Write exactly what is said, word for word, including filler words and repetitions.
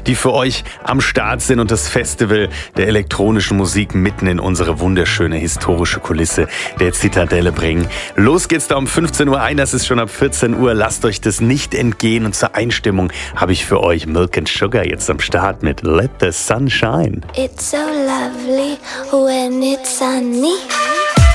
die für euch am Start sind und das Festival der elektronischen Musik mitten in unsere wunderschöne historische Kulisse der Zitadelle bringen. Los geht's da um fünfzehn Uhr ein, das ist schon ab vierzehn Uhr. Lasst euch das nicht entgehen und zur Einstimmung habe ich für euch Milk and Sugar jetzt am Start mit Let the Sun Shine. It's so lovely when it's sunny.